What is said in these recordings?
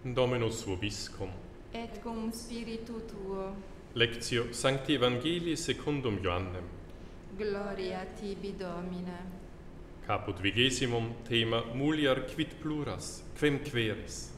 Dominus vobiscum. Et cum spiritu tuo. Lectio Sancti Evangelii secundum Ioannem. Gloria tibi, Domine. Caput vigesimum thema mulier quid pluras, quem queris.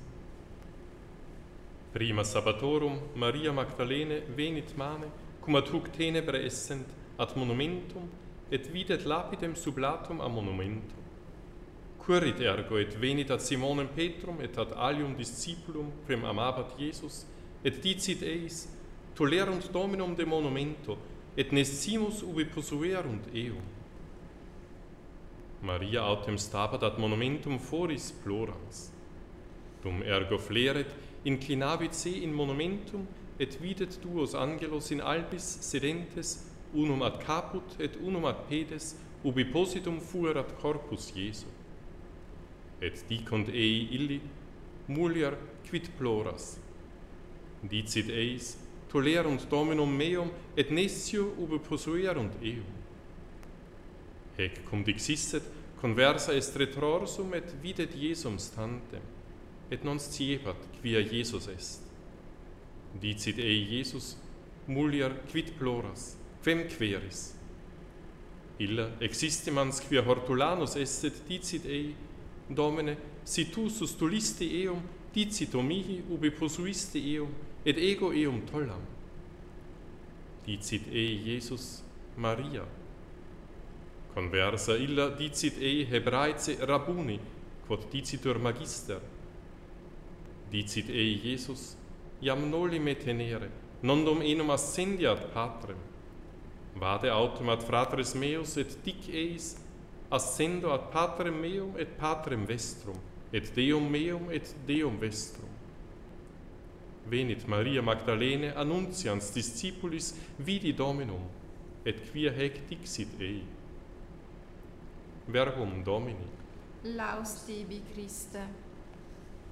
Prima sabbatorum Maria Magdalene venit mane, cum ad huc tenebrae essent, ad monumentum, et videt lapidem sublatum a monumentum. Currit ergo et venit ad Simonem Petrum et ad alium discipulum prem amabat Iesus, et dicit eis, tolerunt Dominum de monumento, et nescimus ubi posuerunt eum. Maria autem stabat ad monumentum foris plorans. Dum ergo fleret, inclinavit se in monumentum, et videt duos angelos in albis sedentes, unum ad caput et unum ad pedes, ubi positum fuerat corpus Jesu. Et dicunt ei illi, mulier quid ploras. Dicit eis, tolerunt Dominum meum, et nescio ubi posuerunt eum. Hec cum dixisset, conversa est retrorsum, et videt Jesum stantem, et non sciebat quia Jesus est. Dicit ei Iesus, mulier quid ploras, quem queris? Illa existimans quia hortulanus esset, dicit ei, Domine, si tu sustulisti eum, dicito mihi ubi posuisti eum, et ego eum tollam. Dicit ei Iesus, Maria. Conversa illa dicit ei Hebraice Rabbuni, quod dicitur Magister. Dicit ei Iesus, iam noli me tenere, nondum enum ascendiat Patrem. Vade autem ad fratres meus, et dic eis, ascendo ad Patrem meum et Patrem vestrum, et Deum meum et Deum vestrum. Venit Maria Magdalene annuntians discipulis vidi Dominum, et quia hec dixit ei. Verbum Domini. Laus tibi, Christe.